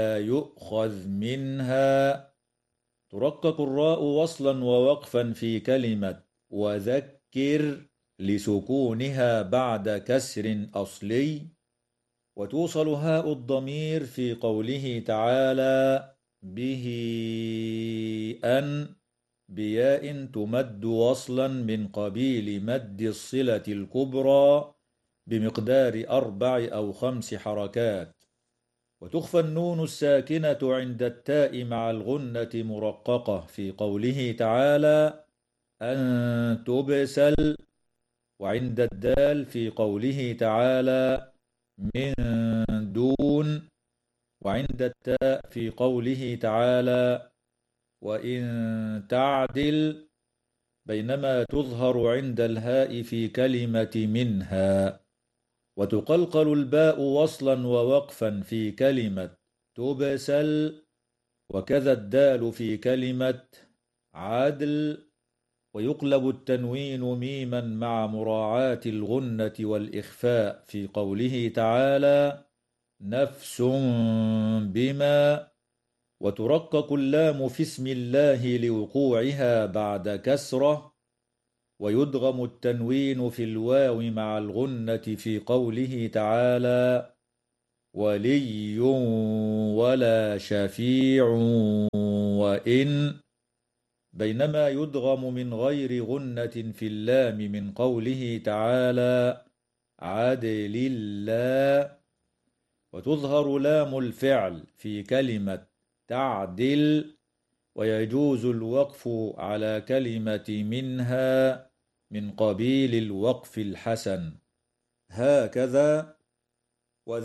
يؤخذ منها. ترقق الراء وصلا ووقفا في كلمة وذكر لسكونها بعد كسر أصلي. وتوصل هاء الضمير في قوله تعالى به أن بياء تمد وصلا من قبيل مد الصلة الكبرى بمقدار 4 أو 5 حركات. وتخفى النون الساكنة عند التاء مع الغنة مرققة في قوله تعالى أن تبسل. وعند الدال في قوله تعالى من دون. وعند التاء في قوله تعالى وإن تعدل. بينما تظهر عند الهاء في كلمة منها. وتقلقل الباء وصلا ووقفا في كلمة تبسل. وكذا الدال في كلمة عدل. ويقلب التنوين ميما مع مراعاة الغنة والإخفاء في قوله تعالى نفس بما. وترقق اللام في اسم الله لوقوعها بعد كسرة. ويدغم التنوين في الواو مع الغنة في قوله تعالى ولي ولا شفيع وإن. بينما يدغم من غير غنة في اللام من قوله تعالى عدل الله. وتظهر لام الفعل في كلمة تعدل. ويجوز الوقف على كلمة منها من قبيل الوقف الحسن. هكذا